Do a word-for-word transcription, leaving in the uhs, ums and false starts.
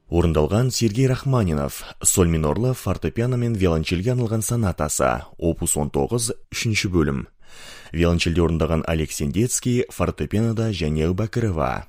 Орындалған Сергей Рахманинов, соль минорлы фортепиано мен виолончельге арналған сонатасы, опус он тоғыз, үшінші бөлім. Виолончельде орындаған Олег Сендецкий, фортепианода Жәния Әубәкірова.